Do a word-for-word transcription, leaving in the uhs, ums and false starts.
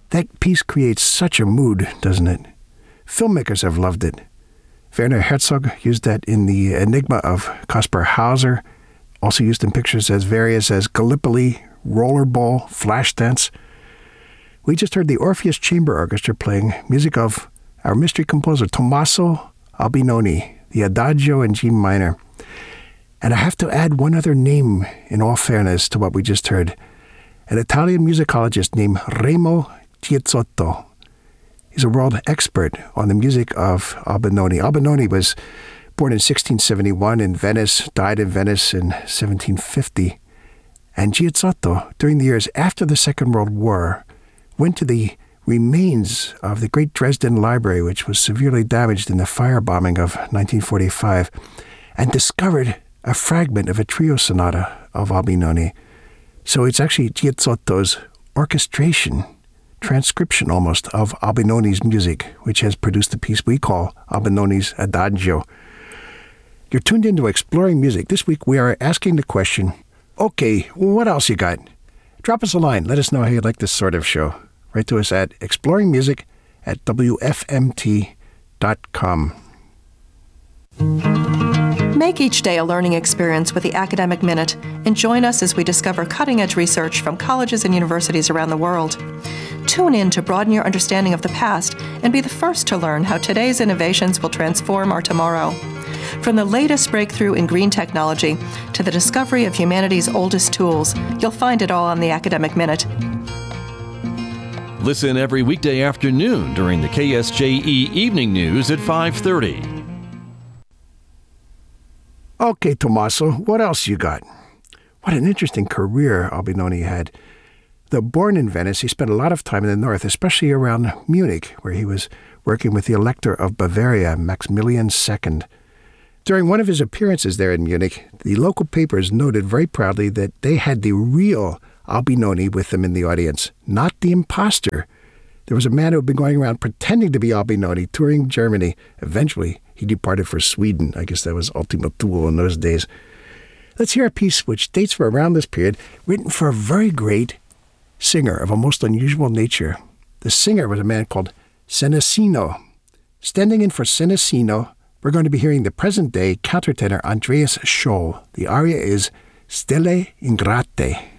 That piece creates such a mood, doesn't it? Filmmakers have loved it. Werner Herzog used that in The Enigma of Caspar Hauser, also used in pictures as various as Gallipoli, Rollerball, Flashdance. We just heard the Orpheus Chamber Orchestra playing music of our mystery composer Tommaso Albinoni, the Adagio in G minor. And I have to add one other name in all fairness to what we just heard, an Italian musicologist named Remo Giazzotto. He's a world expert on the music of Albinoni. Albinoni was born in sixteen seventy-one in Venice, died in Venice in seventeen fifty. And Giazzotto, during the years after the Second World War, went to the remains of the great Dresden Library, which was severely damaged in the firebombing of nineteen forty-five, and discovered a fragment of a trio sonata of Albinoni. So it's actually Giazzotto's orchestration, transcription almost, of Albinoni's music, which has produced the piece we call Albinoni's Adagio. You're tuned into Exploring Music. This week we are asking the question, okay, what else you got? Drop us a line. Let us know how you like this sort of show. Write to us at exploringmusic at w f m t dot com. Make each day a learning experience with the Academic Minute and join us as we discover cutting-edge research from colleges and universities around the world. Tune in to broaden your understanding of the past and be the first to learn how today's innovations will transform our tomorrow. From the latest breakthrough in green technology to the discovery of humanity's oldest tools, you'll find it all on the Academic Minute. Listen every weekday afternoon during the K S J E Evening News at five thirty. Okay, Tommaso, what else you got? What an interesting career Albinoni had. Though born in Venice, he spent a lot of time in the north, especially around Munich, where he was working with the Elector of Bavaria, Maximilian the Second. During one of his appearances there in Munich, the local papers noted very proudly that they had the real Albinoni with them in the audience, not the imposter. There was a man who had been going around pretending to be Albinoni, touring Germany. Eventually, he departed for Sweden. I guess that was Ultima Thule in those days. Let's hear a piece which dates from around this period, written for a very great singer of a most unusual nature. The singer was a man called Senesino. Standing in for Senesino, we're going to be hearing the present-day countertenor Andreas Scholl. The aria is Stelle Ingrate.